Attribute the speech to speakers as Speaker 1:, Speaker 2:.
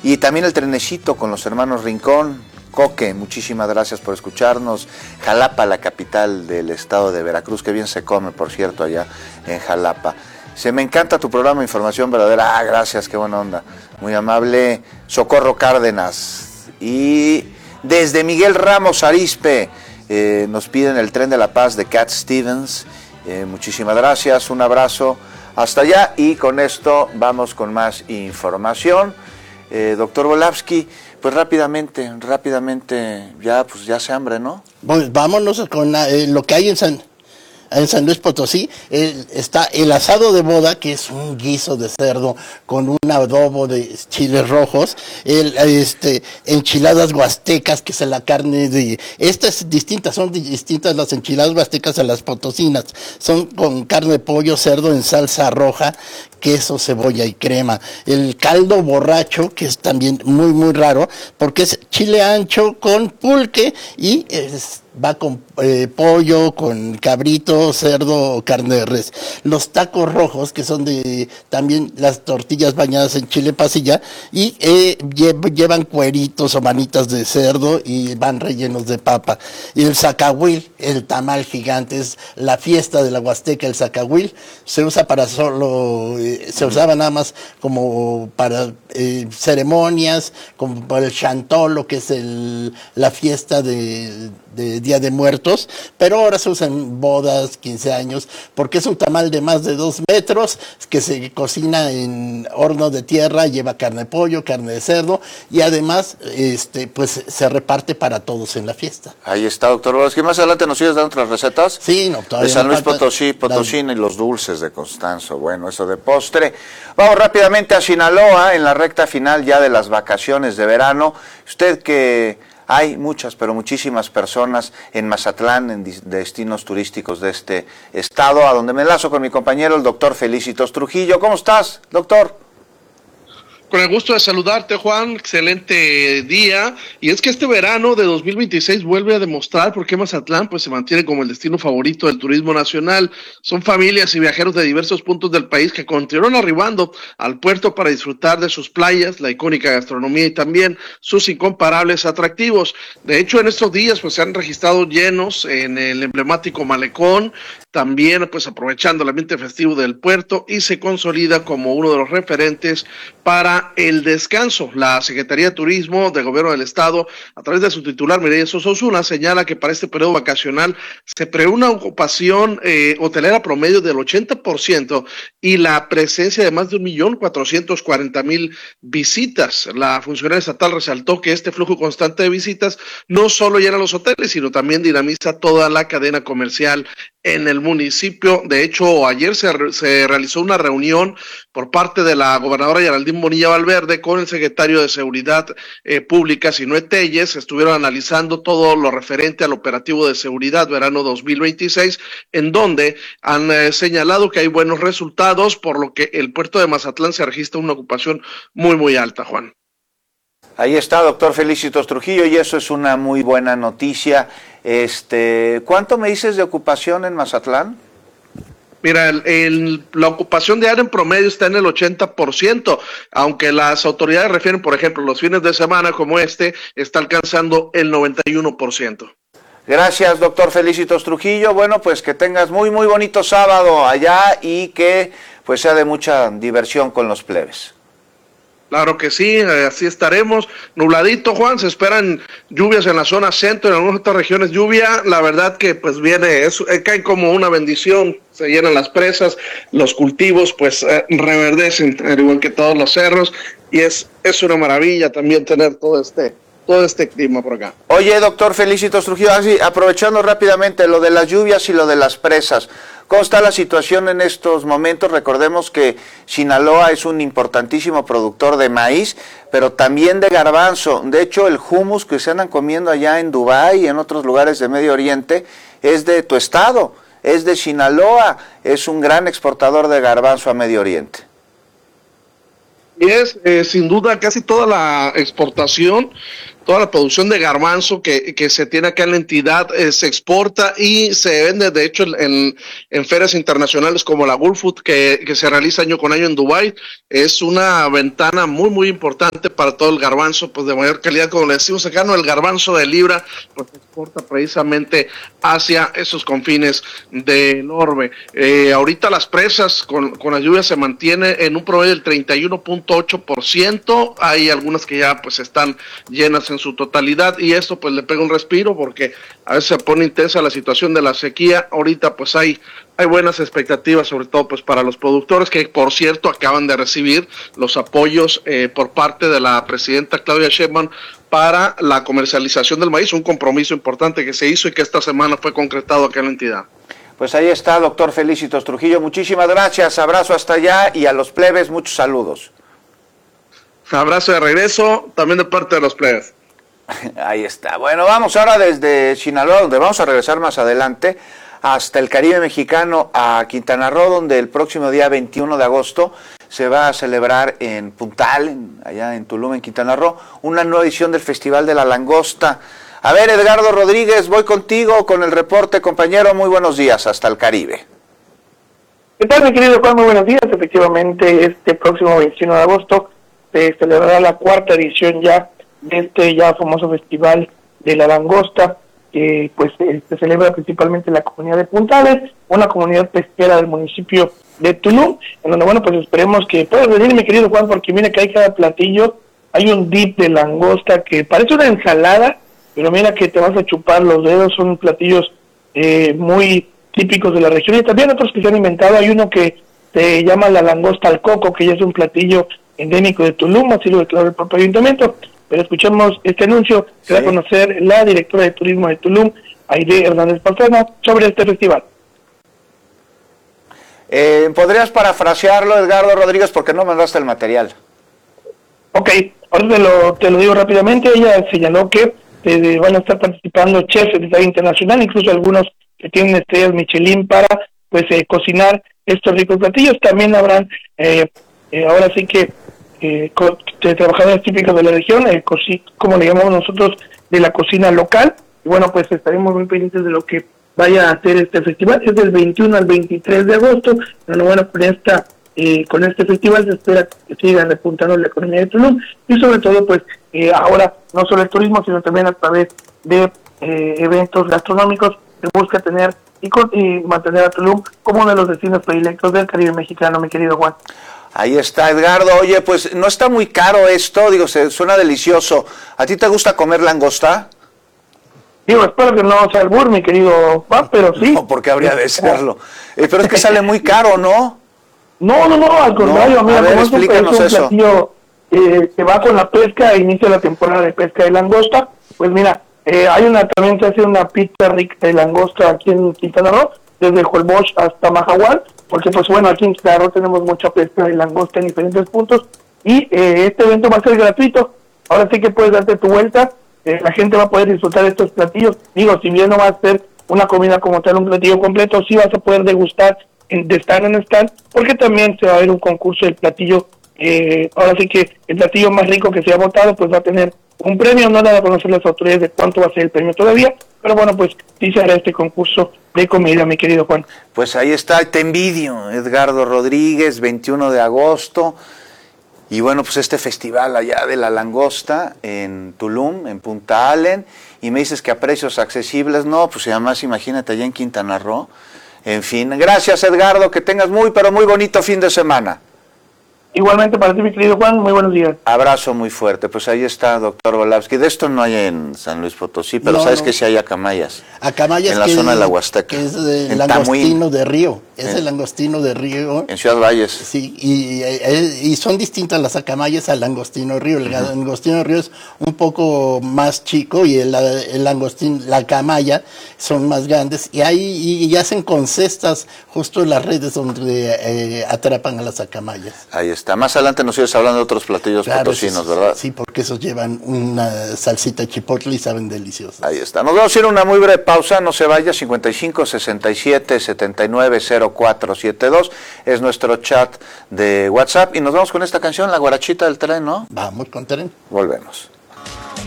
Speaker 1: Y también el trenecito con los hermanos Rincón. Coque, muchísimas gracias por escucharnos. Jalapa, la capital del estado de Veracruz, que bien se come, por cierto, allá en Jalapa. Me encanta tu programa, Información Verdadera. Gracias, qué buena onda. Muy amable. Socorro Cárdenas. Y desde Miguel Ramos Arizpe, nos piden el Tren de la Paz de Cat Stevens. Muchísimas gracias, un abrazo hasta allá. Y con esto vamos con más información. Doctor Volavsky, pues rápidamente, ya se hambre, ¿no?
Speaker 2: Pues vámonos con lo que hay en San Luis Potosí. Está el asado de boda, que es un guiso de cerdo con un adobo de chiles rojos, enchiladas huastecas, que es la carne de... Estas distintas, son distintas las enchiladas huastecas a las potosinas. Son con carne de pollo, cerdo en salsa roja, queso, cebolla y crema. El caldo borracho, que es también muy, muy raro, porque es chile ancho con pulque y va con pollo, con cabrito, cerdo o carne de res. Los tacos rojos, que son de también las tortillas bañadas en chile pasilla, y llevan cueritos o manitas de cerdo y van rellenos de papa. Y el zacahuil, el tamal gigante, es la fiesta de la Huasteca. El zacahuil se usa para se usaba nada más como para ceremonias, como para el chantolo, que es la fiesta de Día de Muertos, pero ahora se usa en bodas, 15 años, porque es un tamal de más de 2 metros, que se cocina en horno de tierra, lleva carne de pollo, carne de cerdo, y además pues se reparte para todos en la fiesta.
Speaker 1: Ahí está, doctor Volavsky. Más adelante nos sigues dando otras recetas.
Speaker 2: Sí, no, todavía
Speaker 1: de San Luis Potosí y los dulces de Constanzo. Bueno, eso de postre. Vamos rápidamente a Sinaloa, en la recta final ya de las vacaciones de verano. Usted que... Hay muchas, pero muchísimas personas en Mazatlán, en destinos turísticos de este estado, a donde me enlazo con mi compañero, el doctor Felicitos Trujillo. ¿Cómo estás, doctor?
Speaker 3: Con el gusto de saludarte, Juan, excelente día. Y es que este verano de 2026 vuelve a demostrar por qué Mazatlán pues se mantiene como el destino favorito del turismo nacional. Son familias y viajeros de diversos puntos del país que continuaron arribando al puerto para disfrutar de sus playas, la icónica gastronomía y también sus incomparables atractivos. De hecho, en estos días pues se han registrado llenos en el emblemático Malecón, también pues aprovechando el ambiente festivo del puerto, y se consolida como uno de los referentes para el descanso. La Secretaría de Turismo del Gobierno del Estado, a través de su titular Mireya Sosa Osuna, señala que para este periodo vacacional se prevé una ocupación hotelera promedio del 80% y la presencia de más de 1.440.000 visitas. La funcionaria estatal resaltó que este flujo constante de visitas no solo llena los hoteles, sino también dinamiza toda la cadena comercial en el municipio. De hecho, ayer se realizó una reunión por parte de la gobernadora Geraldine Bonilla Valverde con el secretario de Seguridad Pública, Sinué Telles. Estuvieron analizando todo lo referente al operativo de seguridad verano 2026, en donde han señalado que hay buenos resultados, por lo que el puerto de Mazatlán se registra una ocupación muy, muy alta, Juan.
Speaker 1: Ahí está, doctor Felicitos Trujillo, y eso es una muy buena noticia. ¿Cuánto me dices de ocupación en Mazatlán?
Speaker 3: Mira, la ocupación diaria en promedio está en el 80%, aunque las autoridades refieren, por ejemplo, los fines de semana como está alcanzando el 91%.
Speaker 1: Gracias, doctor Felicitos Trujillo. Bueno, pues que tengas muy, muy bonito sábado allá y que pues sea de mucha diversión con los plebes.
Speaker 3: Claro que sí, así estaremos. Nubladito, Juan, se esperan lluvias en la zona centro, en algunas otras regiones lluvia. La verdad que pues cae como una bendición, se llenan las presas, los cultivos pues reverdecen, al igual que todos los cerros, y es una maravilla también tener todo este clima por acá.
Speaker 1: Oye, doctor Felicitos Trujillo, así, aprovechando rápidamente lo de las lluvias y lo de las presas, ¿cómo está la situación en estos momentos? Recordemos que Sinaloa es un importantísimo productor de maíz, pero también de garbanzo. De hecho, el hummus que se andan comiendo allá en Dubái y en otros lugares de Medio Oriente es de tu estado, es de Sinaloa, es un gran exportador de garbanzo a Medio Oriente.
Speaker 3: Y es sin duda casi toda la exportación toda la producción de garbanzo que se tiene acá en la entidad se exporta y se vende, de hecho, en ferias internacionales como la Gulf Food que se realiza año con año en Dubái. Es una ventana muy, muy importante para todo el garbanzo, pues de mayor calidad, como le decimos acá, no, el garbanzo de libra, pues se exporta precisamente hacia esos confines del orbe. Ahorita las presas con la lluvia se mantiene en un promedio del 31.8%, hay algunas que ya pues están llenas en su totalidad y esto pues le pega un respiro porque a veces se pone intensa la situación de la sequía. Ahorita pues hay buenas expectativas, sobre todo pues para los productores, que por cierto acaban de recibir los apoyos por parte de la presidenta Claudia Sheinbaum para la comercialización del maíz, un compromiso importante que se hizo y que esta semana fue concretado acá en la entidad.
Speaker 1: Pues ahí está, doctor Felicitos Trujillo, muchísimas gracias, abrazo hasta allá y a los plebes muchos saludos.
Speaker 3: Abrazo de regreso, también de parte de los plebes.
Speaker 1: Ahí está. Bueno, vamos ahora desde Sinaloa, donde vamos a regresar más adelante, hasta el Caribe mexicano, a Quintana Roo, donde el próximo día 21 de agosto se va a celebrar en Puntal, allá en Tulum, en Quintana Roo, una nueva edición del Festival de la Langosta. A ver, Edgardo Rodríguez, voy contigo con el reporte, compañero. Muy buenos días, hasta el Caribe.
Speaker 4: ¿Qué tal, mi querido Juan? Muy buenos días. Efectivamente, este próximo 21 de agosto se celebrará la cuarta edición ya de este ya famoso Festival de la Langosta, que pues se celebra principalmente en la comunidad de Puntales, una comunidad pesquera del municipio de Tulum, en donde, bueno, pues esperemos que puedas venir, mi querido Juan, porque mira que hay cada platillo, hay un dip de langosta que parece una ensalada, pero mira que te vas a chupar los dedos. Son platillos muy típicos de la región, y también otros que se han inventado. Hay uno que se llama la langosta al coco, que ya es un platillo endémico de Tulum, así lo declaró el propio ayuntamiento. Pero escuchemos este anuncio que va a conocer la directora de turismo de Tulum, Aide Hernández Pastrana, sobre este festival.
Speaker 1: ¿Podrías parafrasearlo, Edgardo Rodríguez, porque no mandaste el material?
Speaker 4: Ok, ahora te lo digo rápidamente. Ella señaló que van a estar participando chefs de talla internacional, incluso algunos que tienen estrellas Michelin, para pues cocinar estos ricos platillos. También habrán, ahora sí que, trabajadores típicos de la región, como le llamamos nosotros, de la cocina local. Y bueno, pues estaremos muy pendientes de lo que vaya a hacer este festival. Es del 21 al 23 de agosto, pero bueno, con este festival se espera que siga repuntando la economía de Tulum, y sobre todo pues ahora no solo el turismo, sino también a través de eventos gastronómicos se busca tener y mantener a Tulum como uno de los destinos predilectos del Caribe mexicano, mi querido Juan.
Speaker 1: Ahí está, Edgardo. Oye, pues no está muy caro esto, digo, suena delicioso. ¿A ti te gusta comer langosta?
Speaker 4: Digo, espero que no sea albur, mi querido Juan, pero sí.
Speaker 1: No, porque habría de serlo. Pero es que sale muy caro, ¿no?
Speaker 4: No, al contrario,
Speaker 1: no,
Speaker 4: mira,
Speaker 1: a ver,
Speaker 4: como
Speaker 1: explícanos
Speaker 4: es un
Speaker 1: eso.
Speaker 4: platillo que va con la pesca, inicia la temporada de pesca de langosta. Pues mira, también se hace una pizza rica de langosta aquí en Quintana Roo, desde Holbox hasta Mahahual, porque pues bueno, aquí en Quintana Roo tenemos mucha pesca de langosta en diferentes puntos, y este evento va a ser gratuito. Ahora sí que puedes darte tu vuelta, la gente va a poder disfrutar de estos platillos. Digo, si bien no va a ser una comida como tal, un platillo completo, sí vas a poder degustar de stand en stand, porque también se va a ver un concurso del platillo. Ahora sí que el platillo más rico que se ha votado pues va a tener un premio. No dan a conocer las autoridades de cuánto va a ser el premio todavía, pero bueno, pues sí se hará este concurso de comida, mi querido Juan.
Speaker 1: Pues ahí está, te envidio, Edgardo Rodríguez, 21 de agosto, y bueno, pues este festival allá de la langosta en Tulum, en Punta Allen, y me dices que a precios accesibles. No, pues además imagínate allá en Quintana Roo. En fin, gracias, Edgardo, que tengas pero muy bonito fin de semana.
Speaker 4: Igualmente para ti, mi querido Juan, muy buenos días.
Speaker 1: Abrazo muy fuerte. Pues ahí está, doctor Volavsky. De esto no hay en San Luis Potosí, pero sabes que sí hay acamayas.
Speaker 2: Acamayas,
Speaker 1: en la zona de la Huasteca.
Speaker 2: Que es el langostino de río. Es el langostino de río.
Speaker 1: En Ciudad Valles.
Speaker 2: Sí, y son distintas las acamayas al langostino de río. El langostino de río es un poco más chico, y el langostino, la acamaya, son más grandes. Y hacen con cestas justo en las redes donde atrapan a las acamayas.
Speaker 1: Ahí está. Más adelante nos sigues hablando de otros platillos potosinos, ¿verdad?
Speaker 2: Sí, porque esos llevan una salsita chipotle y saben deliciosos.
Speaker 1: Ahí está. Nos vamos a ir a una muy breve pausa, no se vaya. 55 67 79 04 72 es nuestro chat de WhatsApp, y nos vamos con esta canción, La Guarachita del Tren, ¿no?
Speaker 2: Vamos con tren.
Speaker 1: Volvemos.